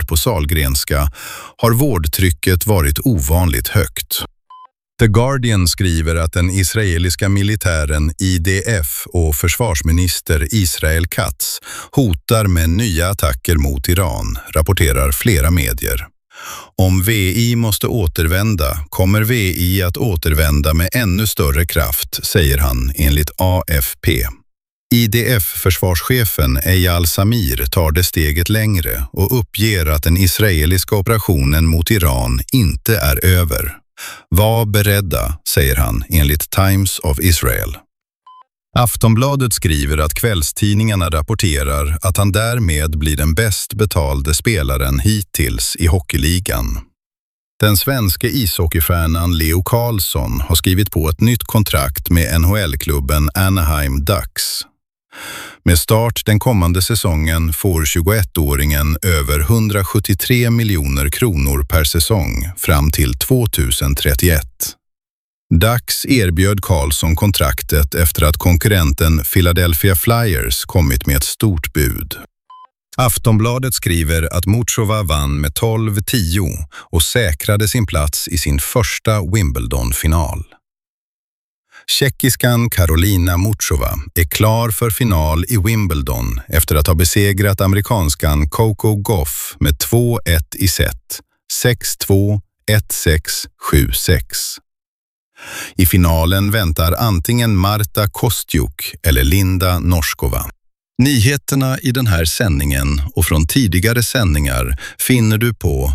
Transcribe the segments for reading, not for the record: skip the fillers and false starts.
vård på Sahlgrenska har vårdtrycket varit ovanligt högt. The Guardian skriver att den israeliska militären IDF och försvarsminister Israel Katz hotar med nya attacker mot Iran, rapporterar flera medier. Om VI måste återvända kommer VI att återvända med ännu större kraft, säger han enligt AFP. IDF-försvarschefen Eyal Samir tar det steget längre och uppger att den israeliska operationen mot Iran inte är över. Var beredda, säger han enligt Times of Israel. Aftonbladet skriver att kvällstidningarna rapporterar att han därmed blir den bäst betalde spelaren hittills i hockeyligan. Den svenska ishockeystjärnan Leo Carlsson har skrivit på ett nytt kontrakt med NHL-klubben Anaheim Ducks. Med start den kommande säsongen får 21-åringen över 173 miljoner kronor per säsong fram till 2031. Ducks erbjöd Carlsson kontraktet efter att konkurrenten Philadelphia Flyers kommit med ett stort bud. Aftonbladet skriver att Muchova vann med 12-10 och säkrade sin plats i sin första Wimbledon-final. Tjeckiskan Karolina Muchova är klar för final i Wimbledon efter att ha besegrat amerikanskan Coco Gauff med 2-1 i set, 6-2, 1-6, 7-6. I finalen väntar antingen Marta Kostyuk eller Linda Norskova. Nyheterna i den här sändningen och från tidigare sändningar finner du på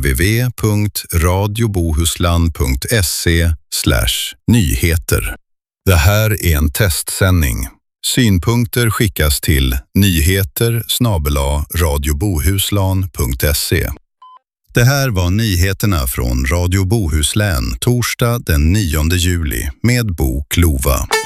www.radiobohuslan.se/nyheter. Det här är en testsändning. Synpunkter skickas till nyheter@radiobohuslan.se. Det här var nyheterna från Radio Bohuslän torsdag den 9 juli med Bo Klova.